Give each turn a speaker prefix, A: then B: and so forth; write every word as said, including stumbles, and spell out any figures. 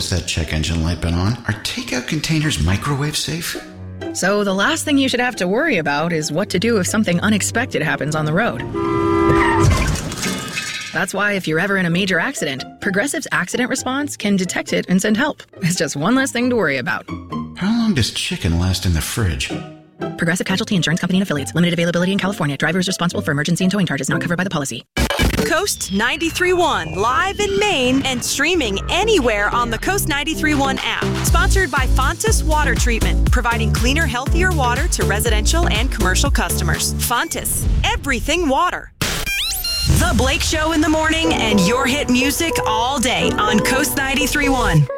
A: What's that check engine light been on? Are takeout containers microwave safe?
B: So the last thing you should have to worry about is what to do if something unexpected happens on the road. That's why if you're ever in a major accident, Progressive's accident response can detect it and send help. It's just one less thing to worry about.
A: How long does chicken last in the fridge?
B: Progressive Casualty Insurance Company and Affiliates. Limited availability in California. Driver is responsible for emergency and towing charges not covered by the policy.
C: Coast ninety-three point one, live in Maine and streaming anywhere on the Coast ninety-three point one app. Sponsored by Fontis Water Treatment, providing cleaner, healthier water to residential and commercial customers. Fontis, everything water. The Blake Show in the morning and your hit music all day on Coast ninety-three point one.